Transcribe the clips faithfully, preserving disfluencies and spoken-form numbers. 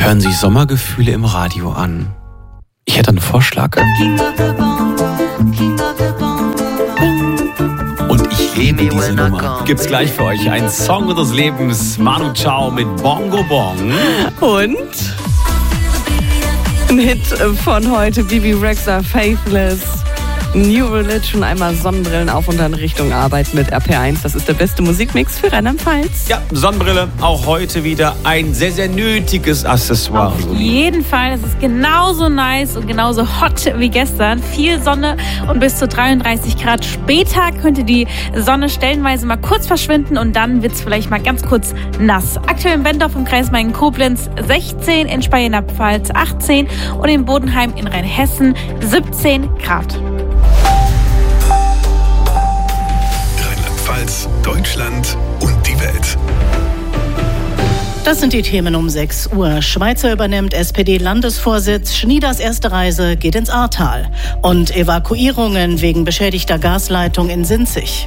hören sich Sommergefühle im Radio an. Ich hätte einen Vorschlag. Und ich liebe diese Nummer. Gibt's gleich für euch. Ein Song des Lebens. Manu Chao mit Bongo Bong. Und ein Hit von heute. Bibi Rexha, Faithless. New Religion, einmal Sonnenbrillen auf und dann Richtung Arbeit mit R P eins. Das ist der beste Musikmix für Rheinland-Pfalz. Ja, Sonnenbrille, auch heute wieder ein sehr, sehr nötiges Accessoire. Auf jeden Fall, es ist genauso nice und genauso hot wie gestern. Viel Sonne und bis zu dreiunddreißig Grad. Später könnte die Sonne stellenweise mal kurz verschwinden und dann wird es vielleicht mal ganz kurz nass. Aktuell in Benndorf im Kreis Main-Koblenz sechzehn, in Speyer-Pfalz achtzehn und in Bodenheim in Rheinhessen siebzehn Grad. Deutschland und die Welt. Das sind die Themen um sechs Uhr. Schweizer übernimmt S P D-Landesvorsitz. Schnieders erste Reise geht ins Ahrtal. Und Evakuierungen wegen beschädigter Gasleitung in Sinzig.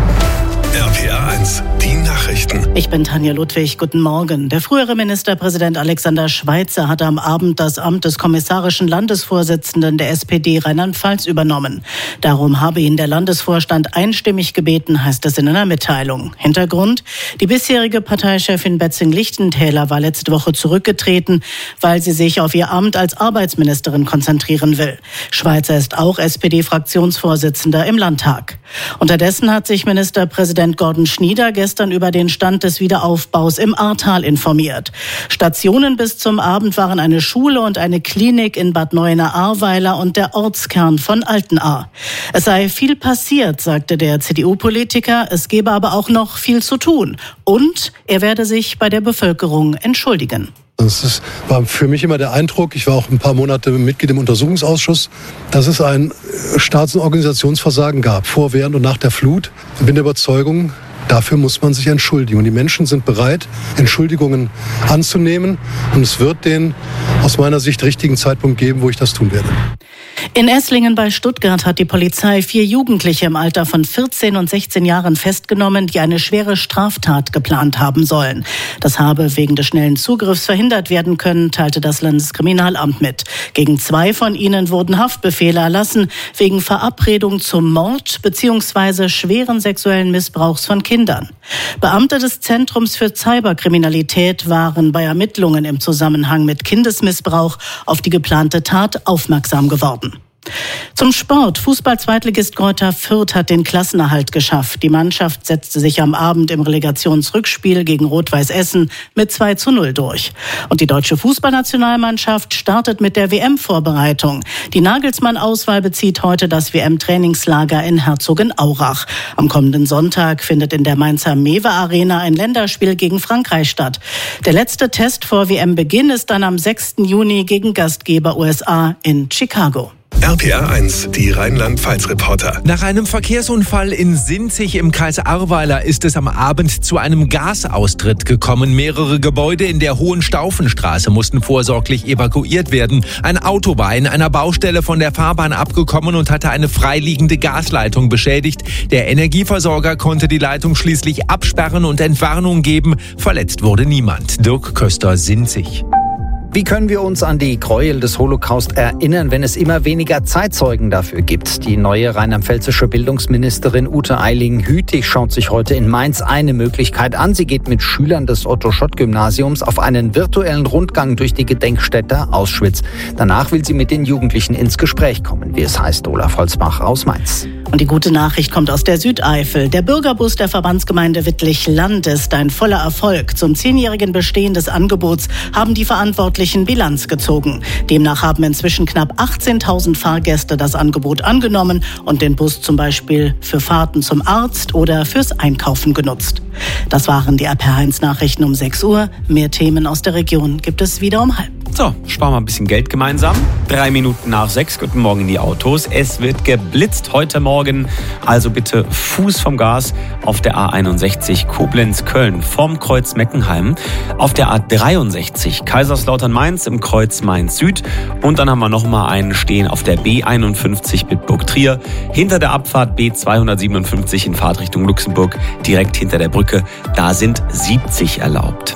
R P R eins, die Nachrichten. Ich bin Tanja Ludwig, guten Morgen. Der frühere Ministerpräsident Alexander Schweitzer hatte am Abend das Amt des kommissarischen Landesvorsitzenden der S P D Rheinland-Pfalz übernommen. Darum habe ihn der Landesvorstand einstimmig gebeten, heißt es in einer Mitteilung. Hintergrund: Die bisherige Parteichefin Betzing-Lichtentäler war letzte Woche zurückgetreten, weil sie sich auf ihr Amt als Arbeitsministerin konzentrieren will. Schweitzer ist auch S P D-Fraktionsvorsitzender im Landtag. Unterdessen hat sich Ministerpräsident Gordon Schnieder gestern über den Stand des Wiederaufbaus im Ahrtal informiert. Stationen bis zum Abend waren eine Schule und eine Klinik in Bad Neuenahr-Ahrweiler und der Ortskern von Altenahr. Es sei viel passiert, sagte der C D U-Politiker, es gebe aber auch noch viel zu tun. Und er werde sich bei der Bevölkerung entschuldigen. Das ist, war für mich immer der Eindruck, ich war auch ein paar Monate Mitglied im Untersuchungsausschuss, dass es ein Staats- und Organisationsversagen gab, vor, während und nach der Flut. Ich bin der Überzeugung, dafür muss man sich entschuldigen. Und die Menschen sind bereit, Entschuldigungen anzunehmen. Und es wird den aus meiner Sicht richtigen Zeitpunkt geben, wo ich das tun werde. In Esslingen bei Stuttgart hat die Polizei vier Jugendliche im Alter von vierzehn und sechzehn Jahren festgenommen, die eine schwere Straftat geplant haben sollen. Das habe wegen des schnellen Zugriffs verhindert werden können, teilte das Landeskriminalamt mit. Gegen zwei von ihnen wurden Haftbefehle erlassen, wegen Verabredung zum Mord bzw. schweren sexuellen Missbrauchs von Kindern. Beamte des Zentrums für Cyberkriminalität waren bei Ermittlungen im Zusammenhang mit Kindesmissbrauch auf die geplante Tat aufmerksam geworden. Zum Sport. Fußball-Zweitligist Greuther Fürth hat den Klassenerhalt geschafft. Die Mannschaft setzte sich am Abend im Relegationsrückspiel gegen Rot-Weiß Essen mit zwei zu null durch. Und die deutsche Fußballnationalmannschaft startet mit der W M-Vorbereitung. Die Nagelsmann-Auswahl bezieht heute das W M-Trainingslager in Herzogenaurach. Am kommenden Sonntag findet in der Mainzer Mewe-Arena ein Länderspiel gegen Frankreich statt. Der letzte Test vor W M-Beginn ist dann am sechsten Juni gegen Gastgeber U S A in Chicago. R P R eins, die Rheinland-Pfalz-Reporter. Nach einem Verkehrsunfall in Sinzig im Kreis Ahrweiler ist es am Abend zu einem Gasaustritt gekommen. Mehrere Gebäude in der Hohenstaufenstraße mussten vorsorglich evakuiert werden. Ein Auto war in einer Baustelle von der Fahrbahn abgekommen und hatte eine freiliegende Gasleitung beschädigt. Der Energieversorger konnte die Leitung schließlich absperren und Entwarnung geben. Verletzt wurde niemand. Dirk Köster, Sinzig. Wie können wir uns an die Gräuel des Holocaust erinnern, wenn es immer weniger Zeitzeugen dafür gibt? Die neue rheinland-pfälzische Bildungsministerin Ute Eiling-Hütig schaut sich heute in Mainz eine Möglichkeit an. Sie geht mit Schülern des Otto-Schott-Gymnasiums auf einen virtuellen Rundgang durch die Gedenkstätte Auschwitz. Danach will sie mit den Jugendlichen ins Gespräch kommen, wie es heißt. Olaf Holzbach aus Mainz. Und die gute Nachricht kommt aus der Südeifel. Der Bürgerbus der Verbandsgemeinde Wittlich-Land ist ein voller Erfolg. Zum zehnjährigen Bestehen des Angebots haben die Verantwortlichen Bilanz gezogen. Demnach haben inzwischen knapp achtzehntausend Fahrgäste das Angebot angenommen und den Bus zum Beispiel für Fahrten zum Arzt oder fürs Einkaufen genutzt. Das waren die R P R eins Nachrichten um sechs Uhr. Mehr Themen aus der Region gibt es wieder um halb. So, sparen wir ein bisschen Geld gemeinsam. Drei Minuten nach sechs. Guten Morgen in die Autos. Es wird geblitzt heute Morgen. Also bitte Fuß vom Gas auf der A einundsechzig Koblenz-Köln vorm Kreuz Meckenheim. Auf der A dreiundsechzig Kaiserslautern-Mainz im Kreuz Mainz-Süd. Und dann haben wir nochmal einen stehen auf der B einundfünfzig Bitburg-Trier. Hinter der Abfahrt B zweihundertsiebenundfünfzig in Fahrtrichtung Luxemburg. Direkt hinter der Brücke. Da sind siebzig erlaubt.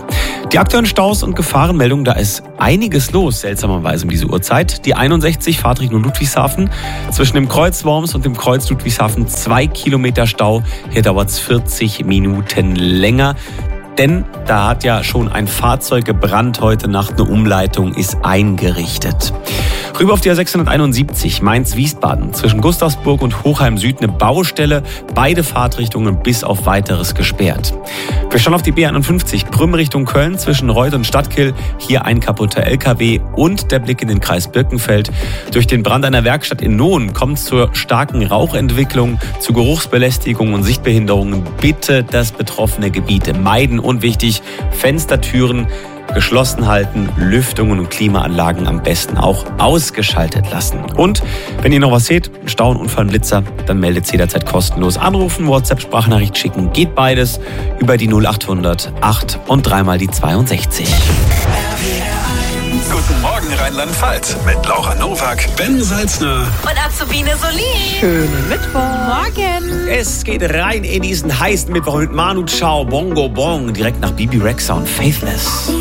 Die aktuellen Staus und Gefahrenmeldungen, da ist einiges los, seltsamerweise um diese Uhrzeit. Die einundsechzig Fahrt Richtung Ludwigshafen. Zwischen dem Kreuz Worms und dem Kreuz Ludwigshafen zwei Kilometer Stau. Hier dauert es vierzig Minuten länger. Denn da hat ja schon ein Fahrzeug gebrannt heute Nacht. Eine Umleitung ist eingerichtet. Rüber auf die A sechshunderteinundsiebzig Mainz-Wiesbaden. Zwischen Gustavsburg und Hochheim Süd eine Baustelle. Beide Fahrtrichtungen bis auf Weiteres gesperrt. Wir schauen auf die B einundfünfzig Prüm Richtung Köln zwischen Reuth und Stadtkill. Hier ein kaputter L K W und der Blick in den Kreis Birkenfeld. Durch den Brand einer Werkstatt in Nohn kommt es zur starken Rauchentwicklung, zu Geruchsbelästigung und Sichtbehinderungen. Bitte das betroffene Gebiet meiden und wichtig, Fenstertüren geschlossen halten, Lüftungen und Klimaanlagen am besten auch ausgeschaltet lassen. Und wenn ihr noch was seht, einen Stau, einen Unfall, einen Blitzer, dann meldet es jederzeit kostenlos. Anrufen, WhatsApp, Sprachnachricht schicken, geht beides über die null achthundert acht und dreimal die zweiundsechzig. Guten Morgen Rheinland-Pfalz mit Laura Nowak, Ben Salzner Und Azubine Solin. Schönen Mittwoch. Morgen. Es geht rein in diesen heißen Mittwoch mit Manu Chao, Bongo Bong, direkt nach Bibi Rexha und Faithless.